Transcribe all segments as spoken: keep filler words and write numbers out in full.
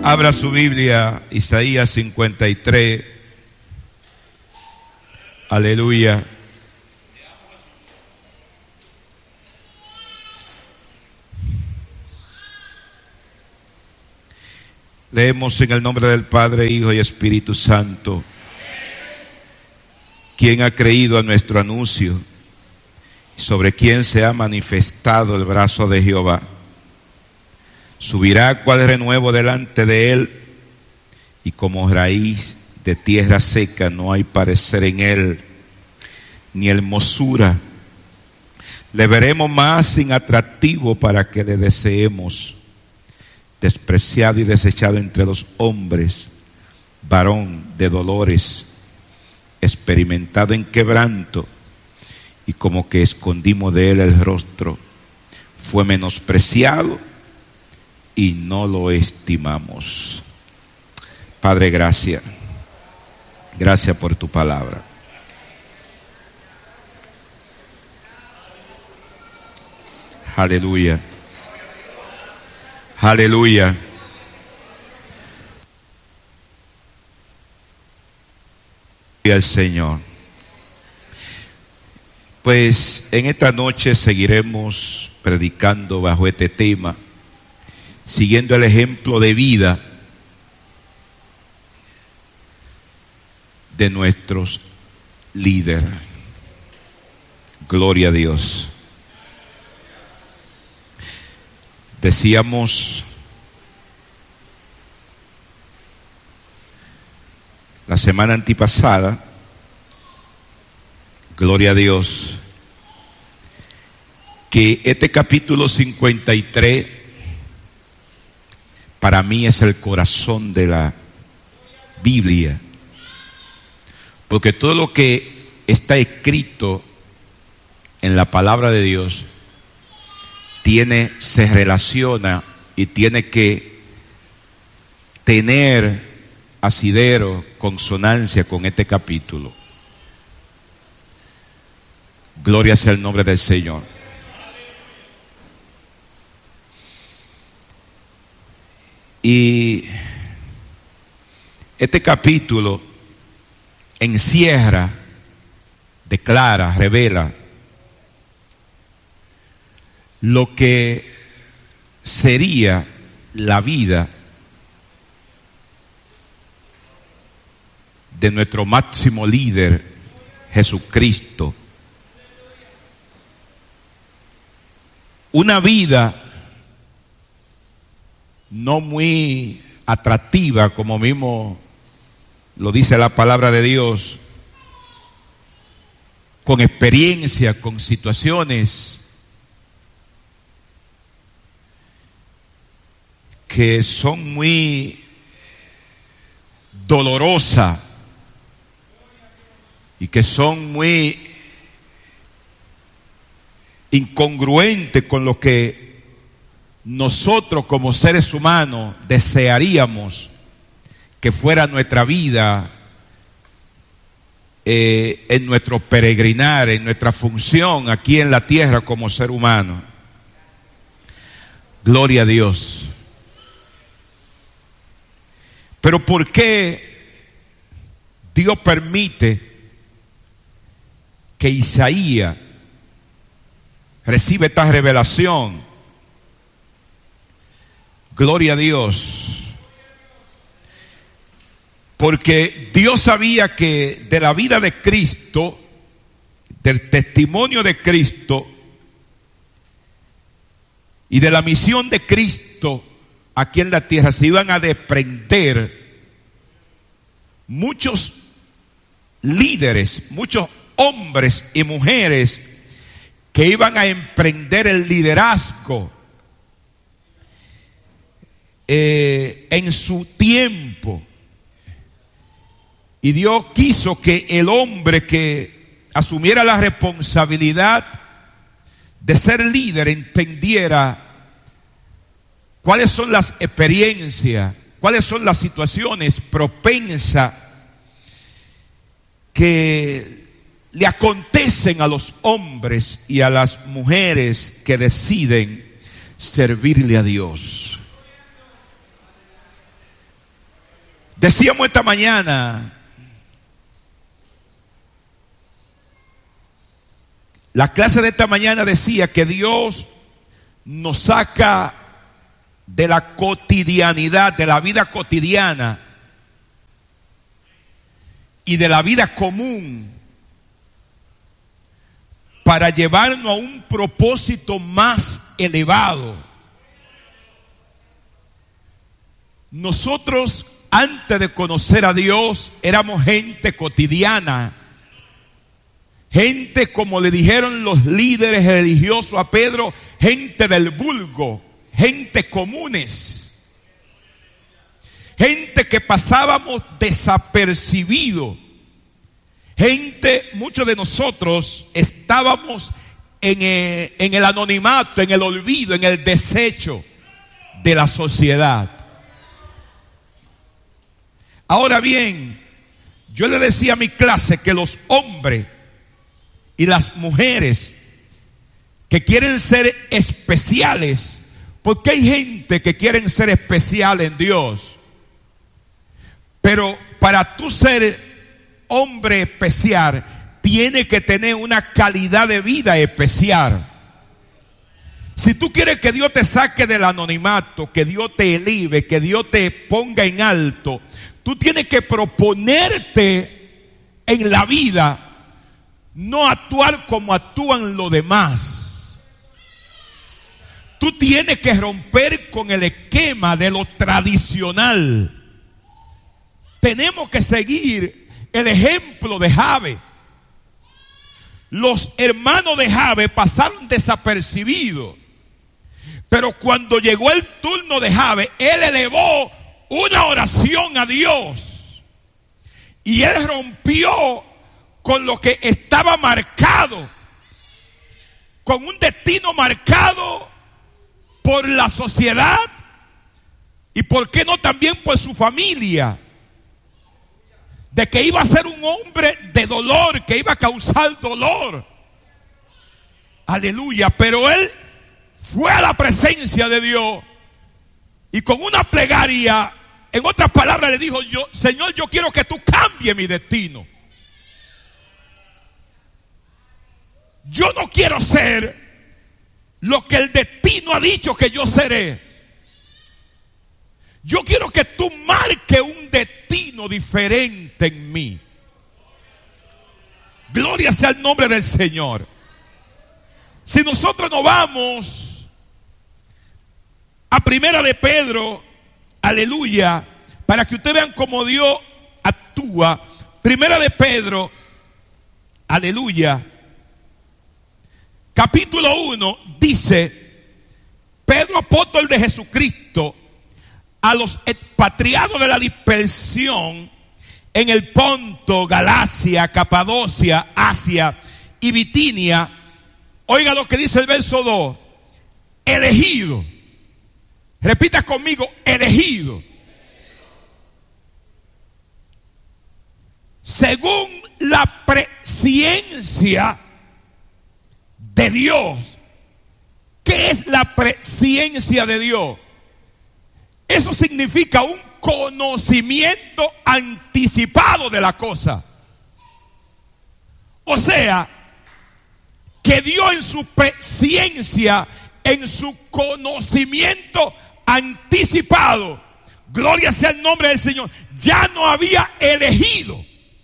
Abra su Biblia, Isaías cincuenta y tres. Aleluya. Leemos en el nombre del Padre, Hijo y Espíritu Santo. ¿Quién ha creído a nuestro anuncio? ¿Sobre quién se ha manifestado el brazo de Jehová? Subirá cual renuevo delante de él, y como raíz de tierra seca no hay parecer en él, ni hermosura. Le veremos más sin atractivo para que le deseemos. Despreciado y desechado entre los hombres, varón de dolores, experimentado en quebranto, y como que escondimos de él el rostro. Fue menospreciado y no lo estimamos. Padre, gracias. Gracias por tu palabra. Aleluya. Aleluya. Y al Señor. Pues en esta noche seguiremos predicando bajo este tema, siguiendo el ejemplo de vida de nuestros líderes. Gloria a Dios. Decíamos la semana antipasada, gloria a Dios, que este capítulo cincuenta y tres para mí es el corazón de la Biblia, porque todo lo que está escrito en la palabra de Dios tiene, se relaciona y tiene que tener asidero, consonancia con este capítulo. Gloria sea el nombre del Señor. Y este capítulo encierra, declara, revela lo que sería la vida de nuestro máximo líder, Jesucristo. Una vida no muy atractiva, como mismo lo dice la palabra de Dios, con experiencia, con situaciones que son muy dolorosas y que son muy incongruentes con lo que nosotros como seres humanos desearíamos que fuera nuestra vida, eh, en nuestro peregrinar, en nuestra función aquí en la tierra como ser humano. Gloria a Dios. Pero ¿por qué Dios permite que Isaías reciba esta revelación? Gloria a Dios. Porque Dios sabía que de la vida de Cristo, del testimonio de Cristo y de la misión de Cristo aquí en la tierra se iban a desprender muchos líderes, muchos hombres y mujeres que iban a emprender el liderazgo eh, en su tiempo. Y Dios quiso que el hombre que asumiera la responsabilidad de ser líder entendiera cuáles son las experiencias, cuáles son las situaciones propensas que le acontecen a los hombres y a las mujeres que deciden servirle a Dios. Decíamos esta mañana, la clase de esta mañana decía que Dios nos saca de la cotidianidad, de la vida cotidiana y de la vida común para llevarnos a un propósito más elevado. Nosotros, antes de conocer a Dios, éramos gente cotidiana, gente, como le dijeron los líderes religiosos a Pedro, gente del vulgo, gente comunes, gente que pasábamos desapercibido, gente, muchos de nosotros estábamos en el, en el anonimato, en el olvido, en el desecho de la sociedad. Ahora bien, yo le decía a mi clase que los hombres y las mujeres que quieren ser especiales, porque hay gente que quieren ser especial en Dios, pero para tú ser hombre especial, tiene que tener una calidad de vida especial. Si tú quieres que Dios te saque del anonimato, que Dios te eleve, que Dios te ponga en alto, tú tienes que proponerte en la vida no actuar como actúan los demás. Tú tienes que romper con el esquema de lo tradicional. Tenemos que seguir el ejemplo de Jabe. Los hermanos de Jabe pasaron desapercibidos, pero cuando llegó el turno de Jabe, él elevó una oración a Dios y él rompió con lo que estaba marcado, con un destino marcado por la sociedad y por qué no también por su familia, de que iba a ser un hombre de dolor, que iba a causar dolor. Aleluya. Pero él fue a la presencia de Dios y con una plegaria, en otras palabras, le dijo: yo, Señor, yo quiero que tú cambies mi destino. Yo no quiero ser lo que el destino ha dicho que yo seré. Yo quiero que tú marques un destino diferente en mí. Gloria sea el nombre del Señor. Si nosotros nos vamos a Primera de Pedro, aleluya, para que ustedes vean cómo Dios actúa. Primera de Pedro, aleluya, capítulo uno, dice: Pedro, apóstol de Jesucristo, a los expatriados de la dispersión en el Ponto, Galacia, Capadocia, Asia y Bitinia. Oiga lo que dice el verso dos: elegido. Repita conmigo: elegido. Según la presciencia de Dios. ¿Qué es la presciencia de Dios? Eso significa un conocimiento anticipado de la cosa. O sea, que Dios en su presciencia, en su conocimiento anticipado, gloria sea el nombre del Señor, ya no había elegido,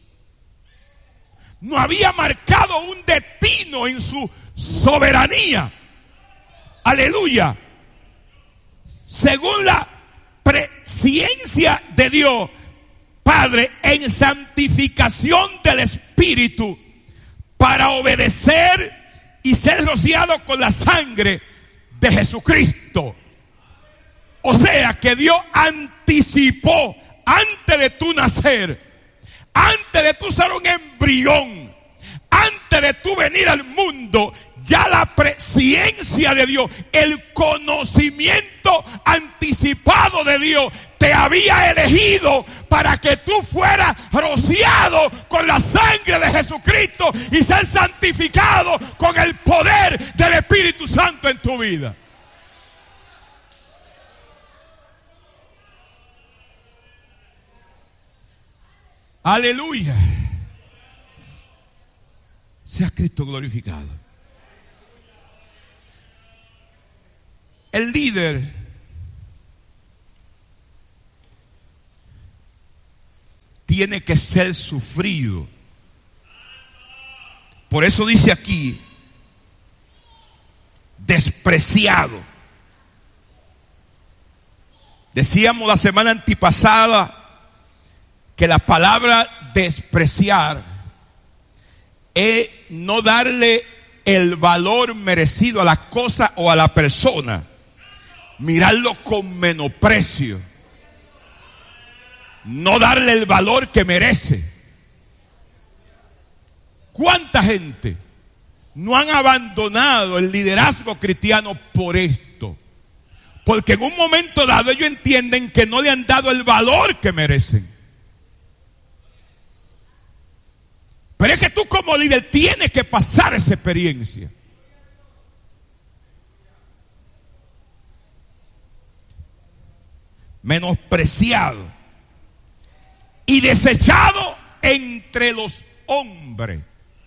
no había marcado un destino en su soberanía. Aleluya. Según la presciencia de Dios, Padre, en santificación del Espíritu, para obedecer y ser rociado con la sangre de Jesucristo. O sea que Dios anticipó antes de tu nacer, antes de tu ser un embrión, antes de tu venir al mundo, ya la presciencia de Dios, el conocimiento anticipado de Dios, te había elegido para que tú fueras rociado con la sangre de Jesucristo y ser santificado con el poder del Espíritu Santo en tu vida. Aleluya. Sea Cristo glorificado. El líder tiene que ser sufrido. Por eso dice aquí, despreciado. Decíamos la semana antipasada que la palabra despreciar es no darle el valor merecido a la cosa o a la persona, mirarlo con menosprecio, no darle el valor que merece. ¿Cuánta gente no han abandonado el liderazgo cristiano por esto? Porque en un momento dado ellos entienden que no le han dado el valor que merecen. Pero es que tú como líder tienes que pasar esa experiencia. Menospreciado y desechado entre los hombres.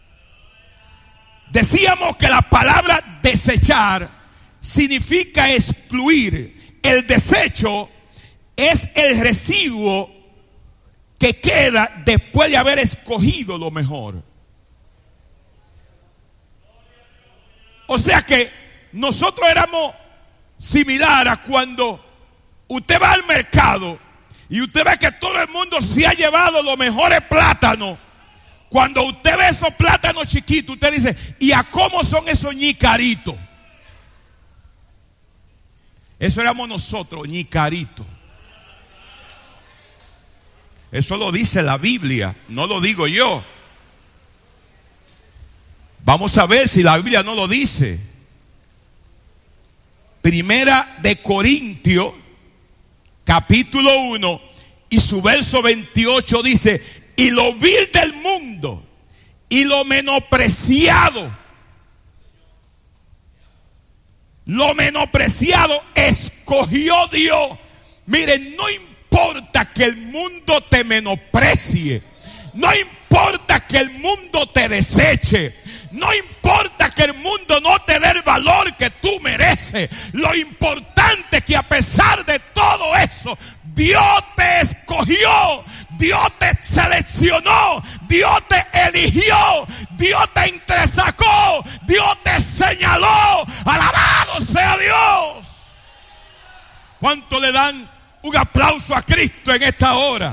Decíamos que la palabra desechar significa excluir. El desecho es el residuo que queda después de haber escogido lo mejor. O sea que nosotros éramos similar a cuando usted va al mercado y usted ve que todo el mundo se ha llevado los mejores plátanos. Cuando usted ve esos plátanos chiquitos, usted dice, ¿y a cómo son esos ñicaritos? Eso éramos nosotros, ñicaritos. Eso lo dice la Biblia, no lo digo yo. Vamos a ver si la Biblia no lo dice. Primera de Corintios, capítulo uno, y su verso veintiocho dice, y lo vil del mundo y lo menospreciado, lo menospreciado escogió Dios. Miren, no importa que el mundo te menosprecie, no importa que el mundo te deseche, no importa que el mundo no te dé el valor que tú mereces. Lo importante es que a pesar de todo eso, Dios te escogió, Dios te seleccionó, Dios te eligió, Dios te entresacó, Dios te señaló. Alabado sea Dios. ¿Cuánto le dan un aplauso a Cristo en esta hora?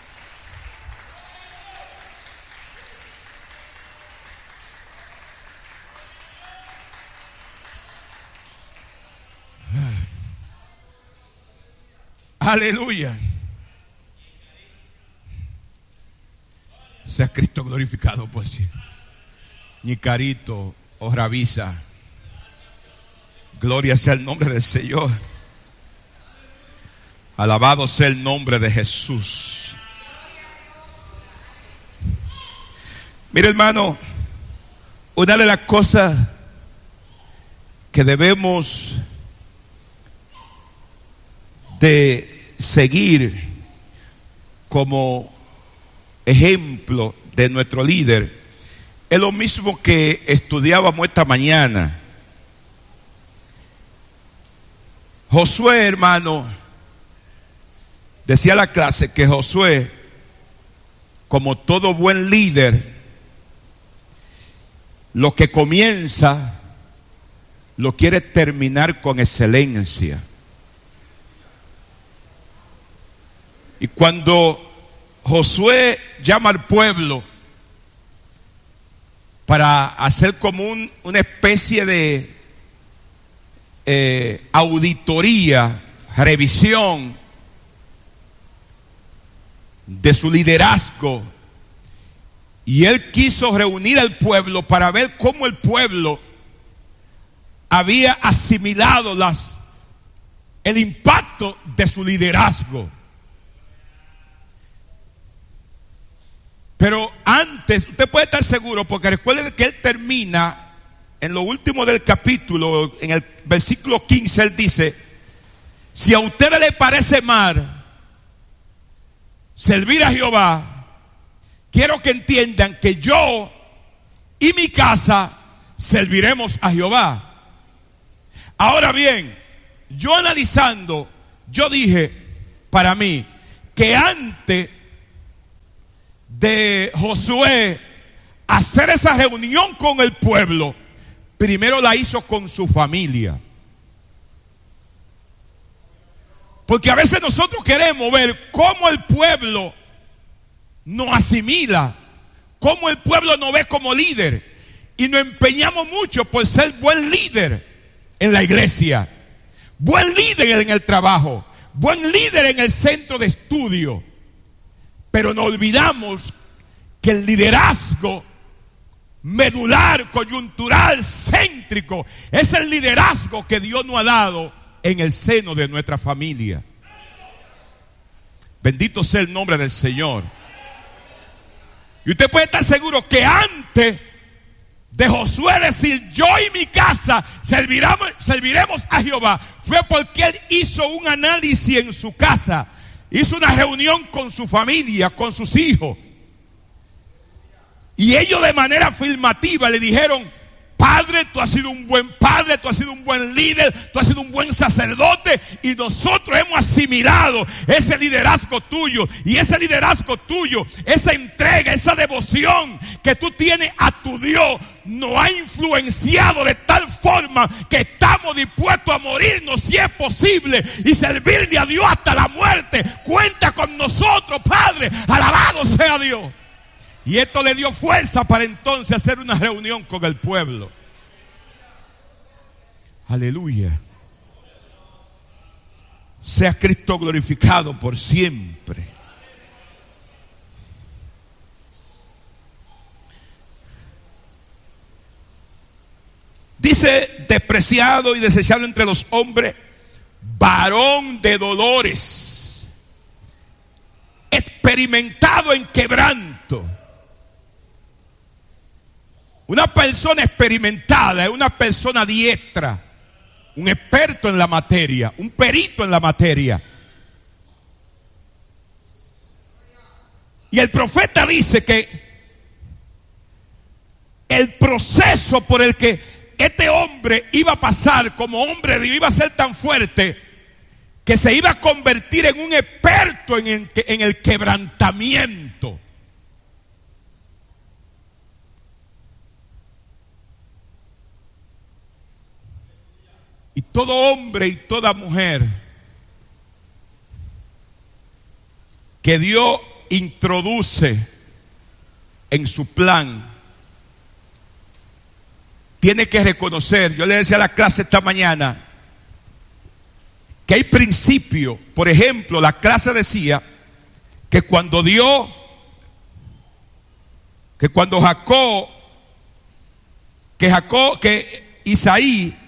Aleluya. Sea Cristo glorificado por sí. Ñicarito o Ravisa. Gloria sea el nombre del Señor. Alabado sea el nombre de Jesús. Mira, hermano, una de las cosas que debemos de seguir como ejemplo de nuestro líder es lo mismo que estudiábamos esta mañana. Josué, hermano, decía la clase que Josué, como todo buen líder, lo que comienza lo quiere terminar con excelencia. Y cuando Josué llama al pueblo para hacer como un, una especie de eh, auditoría, revisión de su liderazgo, y él quiso reunir al pueblo para ver cómo el pueblo había asimilado las, el impacto de su liderazgo. Pero antes, usted puede estar seguro, porque recuerden que él termina en lo último del capítulo, en el versículo quince, él dice: si a ustedes les parece mal servir a Jehová, quiero que entiendan que yo y mi casa serviremos a Jehová. Ahora bien, yo analizando, yo dije para mí que antes de Josué hacer esa reunión con el pueblo, primero la hizo con su familia. Porque a veces nosotros queremos ver cómo el pueblo nos asimila, cómo el pueblo nos ve como líder, y nos empeñamos mucho por ser buen líder en la iglesia, buen líder en el trabajo, buen líder en el centro de estudio, pero nos olvidamos que el liderazgo medular, coyuntural, céntrico, es el liderazgo que Dios nos ha dado en el seno de nuestra familia. Bendito sea el nombre del Señor. Y usted puede estar seguro que antes de Josué decir yo y mi casa serviremos, serviremos a Jehová, fue porque él hizo un análisis en su casa, hizo una reunión con su familia, con sus hijos, y ellos de manera afirmativa le dijeron: Padre, tú has sido un buen padre, tú has sido un buen líder, tú has sido un buen sacerdote, y nosotros hemos asimilado ese liderazgo tuyo, y ese liderazgo tuyo, esa entrega, esa devoción que tú tienes a tu Dios, nos ha influenciado de tal forma que estamos dispuestos a morirnos si es posible y servirle a Dios hasta la muerte. Cuenta con nosotros, Padre, alabado sea Dios. Y esto le dio fuerza para entonces hacer una reunión con el pueblo. Aleluya. Sea Cristo glorificado por siempre. Dice: despreciado y desechado entre los hombres, varón de dolores, experimentado en quebranto. Una persona experimentada es una persona diestra, un experto en la materia, un perito en la materia. Y el profeta dice que el proceso por el que este hombre iba a pasar como hombre de Dios iba a ser tan fuerte que se iba a convertir en un experto en el, en el quebrantamiento. Y todo hombre y toda mujer que Dios introduce en su plan tiene que reconocer, yo le decía a la clase esta mañana, que hay principios. Por ejemplo, la clase decía que cuando Dios, que cuando Jacob, que Jacob, que Isaí,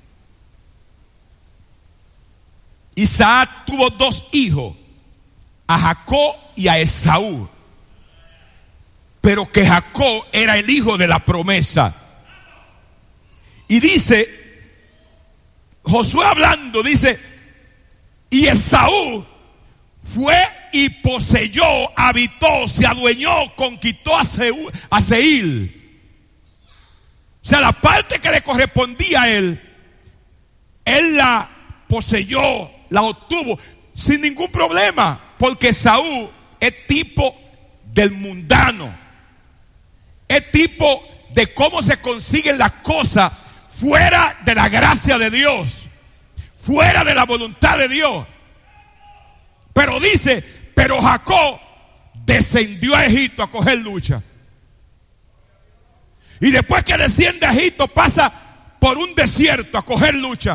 Isaac tuvo dos hijos, a Jacob y a Esaú, pero que Jacob era el hijo de la promesa. Y dice, Josué hablando, dice, y Esaú fue y poseyó, habitó, se adueñó, conquistó a, Seú, a Seir. O sea, la parte que le correspondía a él, él la poseyó, la obtuvo sin ningún problema, porque Esaú es tipo del mundano, es tipo de cómo se consiguen las cosas fuera de la gracia de Dios, fuera de la voluntad de Dios. Pero dice, pero Jacob descendió a Egipto a coger lucha. Y después que desciende a Egipto pasa por un desierto a coger lucha.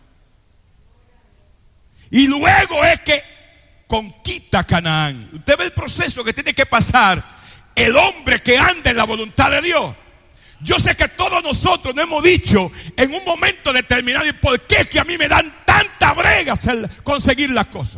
Y luego es que conquista Canaán. Usted ve el proceso que tiene que pasar el hombre que anda en la voluntad de Dios. Yo sé que todos nosotros nos hemos dicho en un momento determinado, ¿y por qué es que a mí me dan tanta brega hacer, conseguir las cosas?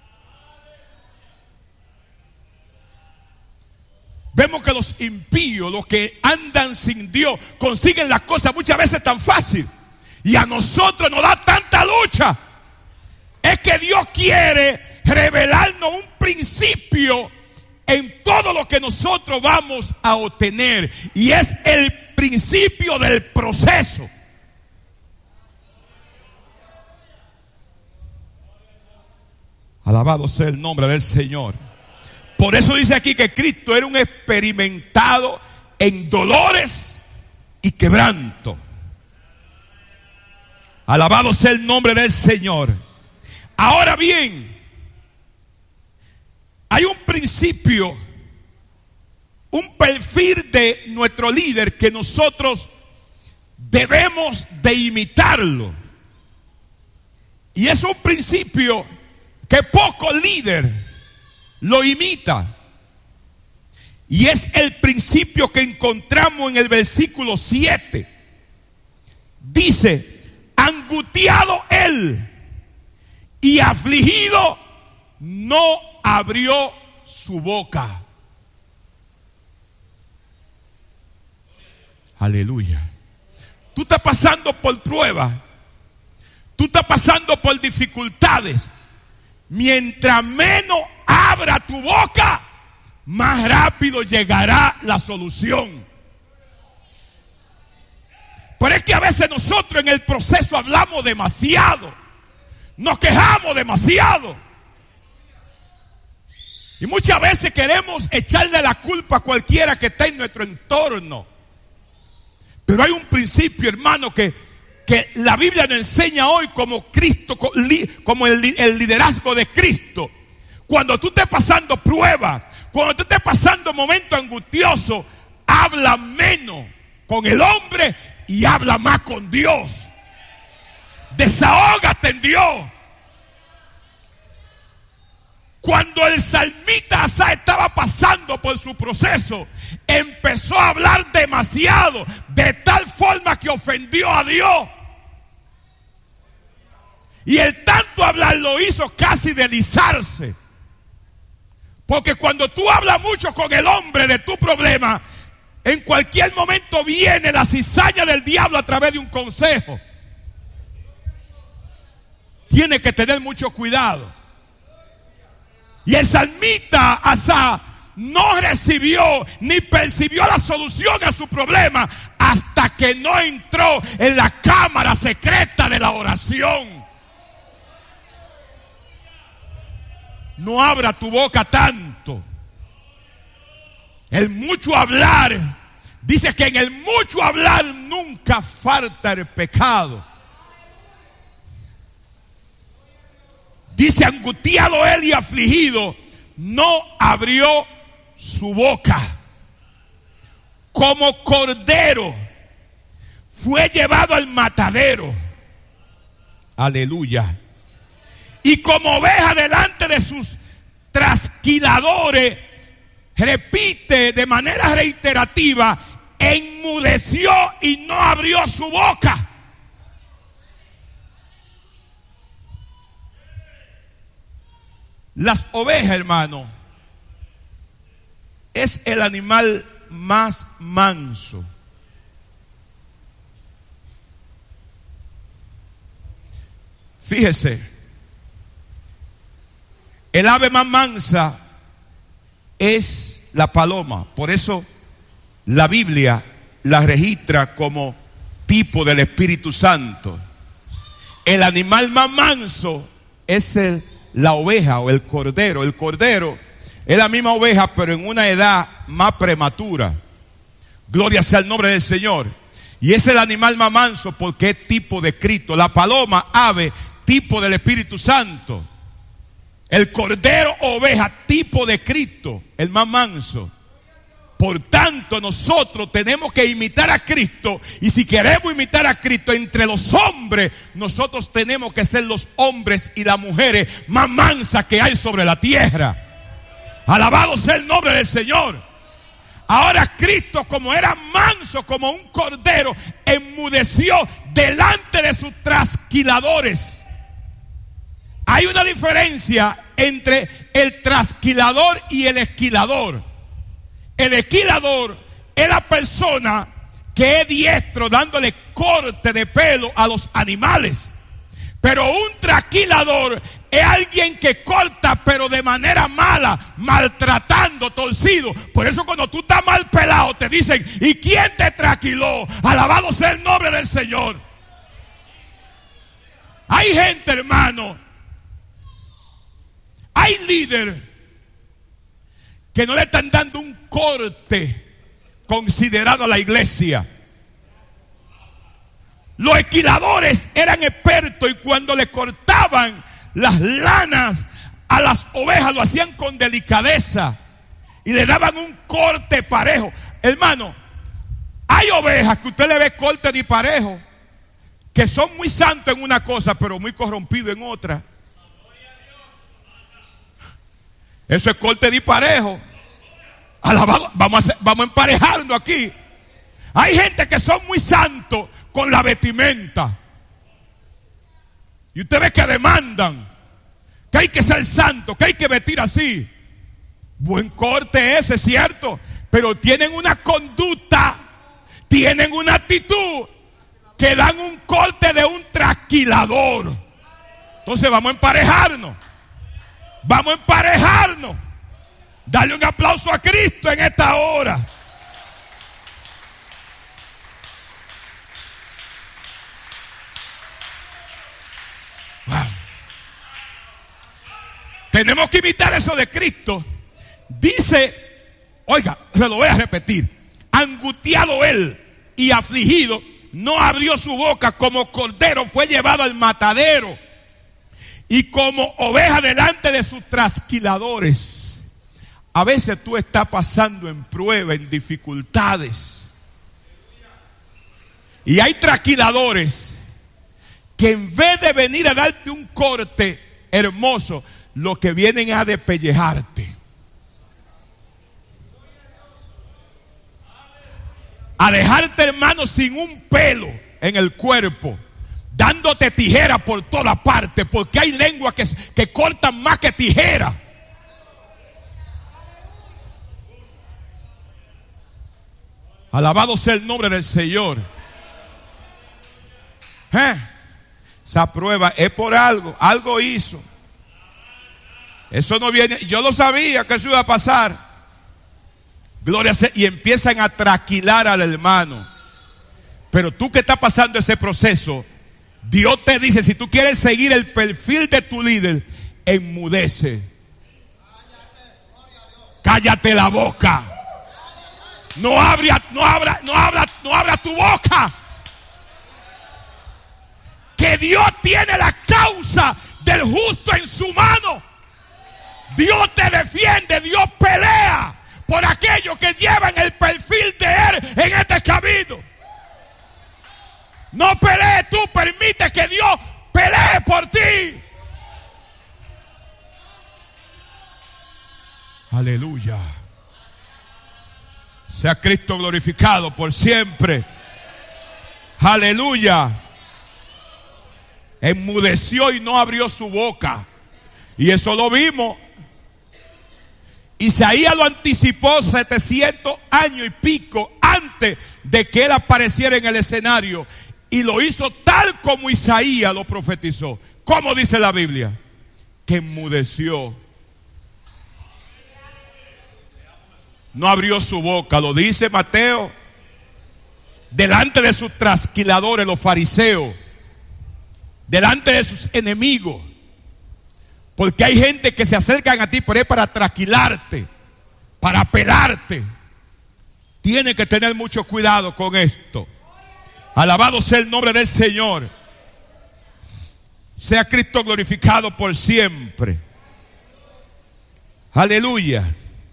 Vemos que los impíos, los que andan sin Dios, consiguen las cosas muchas veces tan fácil. Y a nosotros nos da tanta lucha. Es que Dios quiere revelarnos un principio en todo lo que nosotros vamos a obtener. Y es el principio del proceso. Alabado sea el nombre del Señor. Por eso dice aquí que Cristo era un experimentado en dolores y quebranto. Alabado sea el nombre del Señor. Ahora bien, hay un principio, un perfil de nuestro líder que nosotros debemos de imitarlo. Y es un principio que poco líder lo imita. Y es el principio que encontramos en el versículo siete. Dice: angustiado él y afligido, no abrió su boca. Aleluya. Tú estás pasando por pruebas. Tú estás pasando por dificultades. Mientras menos abra tu boca, más rápido llegará la solución. Pero es que a veces nosotros en el proceso hablamos demasiado. Nos quejamos demasiado. Y muchas veces queremos echarle la culpa a cualquiera que está en nuestro entorno. Pero hay un principio, hermano, que, que la Biblia nos enseña hoy como Cristo, como el, el liderazgo de Cristo. Cuando tú estés pasando pruebas, cuando tú estés pasando momentos angustiosos, habla menos con el hombre y habla más con Dios. Desahógate en Dios. Cuando el salmista Asaf estaba pasando por su proceso, empezó a hablar demasiado, de tal forma que ofendió a Dios. Y el tanto hablar lo hizo casi deslizarse. Porque cuando tú hablas mucho con el hombre de tu problema, en cualquier momento viene la cizaña del diablo a través de un consejo. Tiene que tener mucho cuidado. Y el salmista Asaf no recibió ni percibió la solución a su problema hasta que no entró en la cámara secreta de la oración. No abra tu boca tanto. El mucho hablar, dice que en el mucho hablar nunca falta el pecado. Dice: angustiado él y afligido, no abrió su boca. Como cordero fue llevado al matadero. Aleluya. Y como oveja delante de sus trasquiladores, repite de manera reiterativa, enmudeció y no abrió su boca. Las ovejas, hermano, es el animal más manso. Fíjese, el ave más mansa es la paloma. Por eso la Biblia la registra como tipo del Espíritu Santo. El animal más manso es el la oveja o el cordero. El cordero es la misma oveja, pero en una edad más prematura. Gloria sea el nombre del Señor. Y es el animal más manso porque es tipo de Cristo. La paloma, ave, tipo del Espíritu Santo. El cordero, oveja, tipo de Cristo, el más manso. Por tanto, nosotros tenemos que imitar a Cristo. Y si queremos imitar a Cristo entre los hombres, nosotros tenemos que ser los hombres y las mujeres más mansas que hay sobre la tierra. Alabado sea el nombre del Señor. Ahora Cristo, como era manso como un cordero, enmudeció delante de sus trasquiladores. Hay una diferencia entre el trasquilador y el esquilador. El esquilador es la persona que es diestro dándole corte de pelo a los animales. Pero un trasquilador es alguien que corta, pero de manera mala, maltratando, torcido. Por eso cuando tú estás mal pelado, te dicen, ¿y quién te trasquiló? Alabado sea el nombre del Señor. Hay gente, hermano, hay líderes que no le están dando un corte considerado a la iglesia. Los esquiladores eran expertos y cuando le cortaban las lanas a las ovejas lo hacían con delicadeza y le daban un corte parejo. Hermano, hay ovejas que usted le ve corte disparejo, que son muy santos en una cosa pero muy corrompidos en otra. Eso es corte disparejo. Alabado, vamos a, vamos a emparejarnos aquí. Hay gente que son muy santos con la vestimenta. Y usted ve que demandan que hay que ser santo, que hay que vestir así. Buen corte ese, ¿cierto? Pero tienen una conducta, tienen una actitud que dan un corte de un trasquilador. Entonces vamos a emparejarnos. Vamos a emparejarnos. Dale un aplauso a Cristo en esta hora. Wow. Tenemos que imitar eso de Cristo. Dice, oiga, se lo voy a repetir. Angustiado él y afligido, no abrió su boca. Como cordero fue llevado al matadero, y como oveja delante de sus trasquiladores. A veces tú estás pasando en prueba, en dificultades. Y hay trasquiladores que en vez de venir a darte un corte hermoso, lo que vienen es a despellejarte. A dejarte, hermano, sin un pelo en el cuerpo. Dándote tijera por toda parte. Porque hay lenguas que, que cortan más que tijera. Alabado sea el nombre del Señor. ¿Eh? Esa prueba es por algo. Algo hizo. Eso no viene. Yo lo sabía que eso iba a pasar. Gloria a Dios. Y empiezan a trasquilar al hermano. Pero tú que estás pasando ese proceso, Dios te dice, si tú quieres seguir el perfil de tu líder, enmudece. Cállate la boca. No abra, no abra, no abra, no abra tu boca. Que Dios tiene la causa del justo en su mano. Dios te defiende, Dios pelea por aquellos que llevan el perfil de Él en este camino. No pelees tú, permite que Dios pelee por ti. Aleluya. Sea Cristo glorificado por siempre. Aleluya. Enmudeció y no abrió su boca. Y eso lo vimos. Isaías lo anticipó setecientos años y pico antes de que él apareciera en el escenario. Y lo hizo tal como Isaías lo profetizó. ¿Cómo dice la Biblia? Que enmudeció. No abrió su boca, lo dice Mateo. Delante de sus trasquiladores, los fariseos. Delante de sus enemigos. Porque hay gente que se acercan a ti, pero es para trasquilarte, para pelarte. Tienes que tener mucho cuidado con esto. Alabado sea el nombre del Señor. Sea Cristo glorificado por siempre. Aleluya.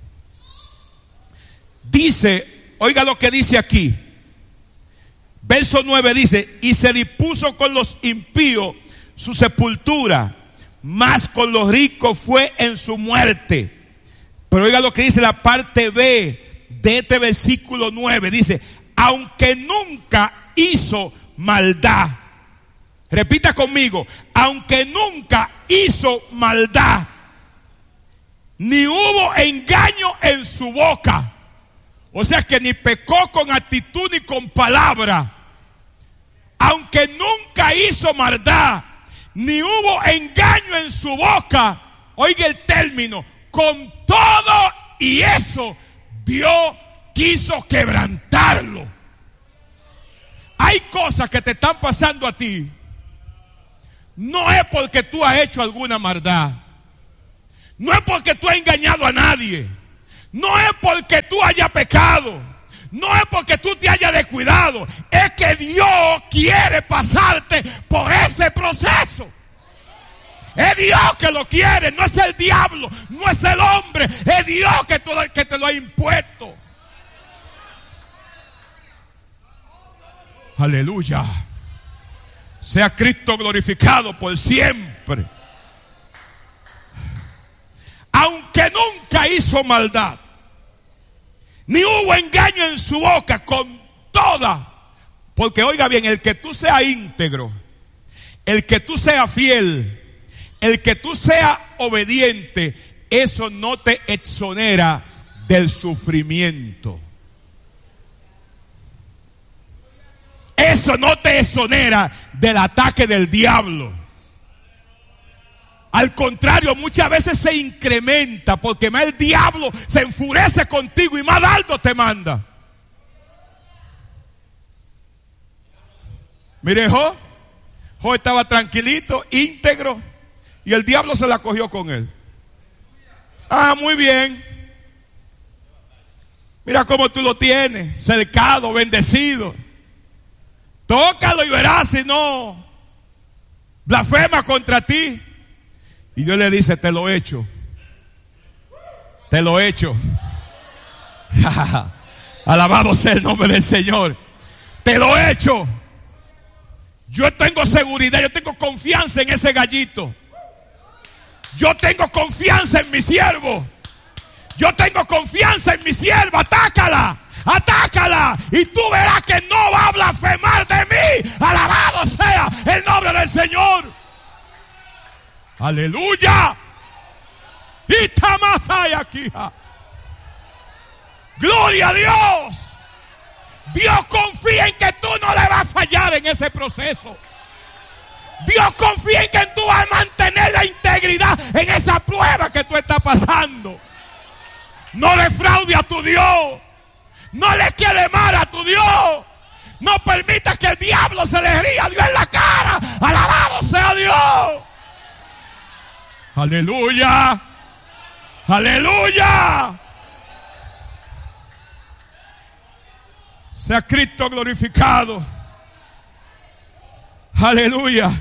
Dice, oiga lo que dice aquí. Verso nueve dice, y se dispuso con los impíos su sepultura, mas con los ricos fue en su muerte. Pero oiga lo que dice la parte B de este versículo nueve. Dice, aunque nunca hizo maldad. Repita conmigo, aunque nunca hizo maldad, ni hubo engaño en su boca. O sea que ni pecó con actitud ni con palabra. Aunque nunca hizo maldad, ni hubo engaño en su boca. Oiga el término, con todo y eso, Dios quiso quebrantarlo. Hay cosas que te están pasando a ti. No es porque tú has hecho alguna maldad. No es porque tú has engañado a nadie. No es porque tú hayas pecado. No es porque tú te hayas descuidado. Es que Dios quiere pasarte por ese proceso. Es Dios que lo quiere, no es el diablo, no es el hombre. Es Dios que te, que te lo ha impuesto. Aleluya. Sea Cristo glorificado por siempre. Aunque nunca hizo maldad, ni hubo engaño en su boca, con toda. Porque oiga bien, el que tú seas íntegro, el que tú seas fiel, el que tú seas obediente, eso no te exonera del sufrimiento. Eso no te exonera del ataque del diablo. Al contrario, muchas veces se incrementa, porque más el diablo se enfurece contigo y más dardo te manda. Mire, Jo, Jo estaba tranquilito, íntegro, y el diablo se la cogió con él. Ah, muy bien. Mira cómo tú lo tienes, cercado, bendecido. Tócalo y verás, si no blasfema contra ti. Y Dios le dice, te lo he hecho. Te lo he hecho. Alabado sea el nombre del Señor. Te lo he hecho. Yo tengo seguridad, yo tengo confianza en ese gallito. Yo tengo confianza en mi siervo. Yo tengo confianza en mi sierva. Atácala, atácala. Y tú verás que no va a blasfemar de mí. Alabado sea el nombre del Señor. Aleluya. Y tamasay aquí. Gloria a Dios. Dios confía en que tú no le vas a fallar en ese proceso. Dios confía en que tú vas a mantener la integridad en esa prueba que tú estás pasando. No defraude a tu Dios. No le quede mal a tu Dios. No permitas que el diablo se le ría a Dios en la cara. Alabado sea Dios. Aleluya. Aleluya. Sea Cristo glorificado. Aleluya.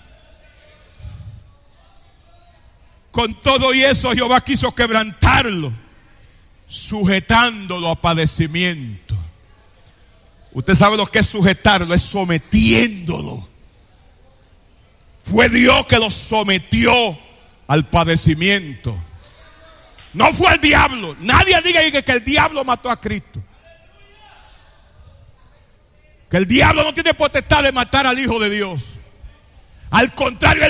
Con todo y eso Jehová quiso quebrantarlo, sujetándolo a padecimiento. Usted sabe lo que es sujetarlo, es sometiéndolo. Fue Dios que lo sometió al padecimiento. No fue el diablo. Nadie diga que el diablo mató a Cristo. Que el diablo no tiene potestad de matar al Hijo de Dios. Al contrario,